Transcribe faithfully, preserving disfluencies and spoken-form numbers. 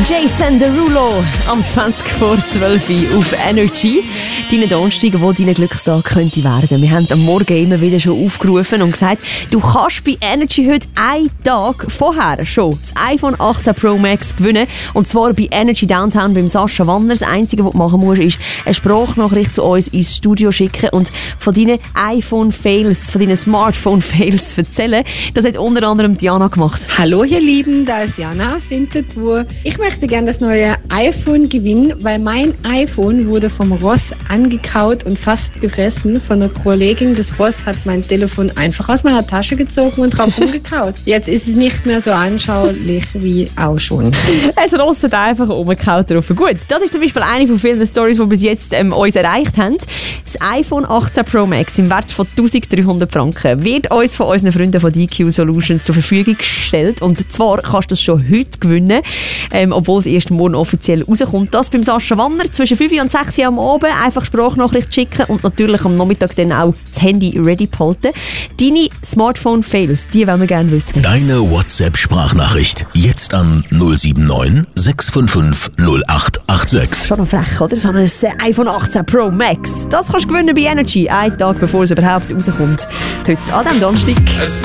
Jason Derulo am zwanzig vor zwölf auf Energy. Deine Donnerstag, wo dein Glückstag könnte werden. Wir haben am Morgen immer wieder schon aufgerufen und gesagt, du kannst bei Energy heute einen Tag vorher schon das iPhone achtzehn Pro Max gewinnen. Und zwar bei Energy Downtown beim Sascha Wanner. Das Einzige, was du machen musst, ist eine Sprachnachricht zu uns ins Studio schicken und von deinen iPhone-Fails, von deinen Smartphone-Fails erzählen. Das hat unter anderem Diana gemacht. Hallo ihr Lieben, da ist Jana aus Winterthur. Ich möchte gerne das neue iPhone gewinnen, weil mein iPhone wurde vom Ross angekaut und fast gefressen von einer Kollegin. Das Ross hat mein Telefon einfach aus meiner Tasche gezogen und drauf umgekaut. Jetzt ist es nicht mehr so anschaulich wie auch schon. Es Ross hat einfach umgekaut drauf. Gut, das ist zum Beispiel eine von vielen Storys, die bis jetzt ähm, uns erreicht haben. Das iPhone achtzehn Pro Max im Wert von eintausenddreihundert Franken wird uns von unseren Freunden von D Q Solutions zur Verfügung gestellt. Und zwar kannst du es schon heute gewinnen, ähm, obwohl es erst morgen offiziell rauskommt. Das beim Sascha Wanner zwischen fünf und sechs Uhr am Abend. Einfach Sprachnachricht schicken und natürlich am Nachmittag dann auch das Handy ready behalten. Deine Smartphone-Fails, die wollen wir gerne wissen. Deine WhatsApp-Sprachnachricht jetzt an null sieben neun sechs fünf fünf null acht acht sechs. Schon noch frech, oder? So ein iPhone achtzehn Pro Max. Das kannst du gewinnen bei Energy, einen Tag bevor es überhaupt rauskommt. Heute an diesem Donnerstag.